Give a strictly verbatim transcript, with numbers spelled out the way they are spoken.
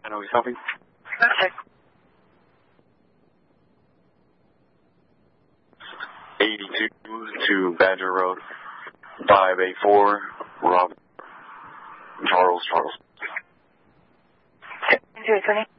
I know he's helping. Okay. eighty-two to Badger Road. five eight four, Rob. Charles, Charles. Enjoy, Tony.